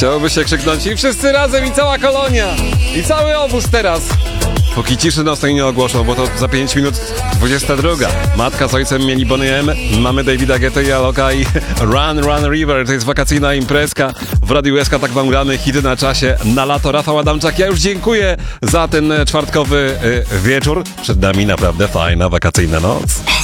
Chciałoby się krzyknąć i wszyscy razem i cała kolonia i cały obóz teraz. Póki ciszy nocnej nie ogłoszą, bo to za 5 minut 22. Matka z ojcem mieli Boney M, mamy Davida Guetta i Aloka i Run Run River. To jest wakacyjna imprezka. W Radiu SK tak wam gramy hity na czasie. Na lato Rafał Adamczak. Ja już dziękuję za ten czwartkowy wieczór. Przed nami naprawdę fajna wakacyjna noc.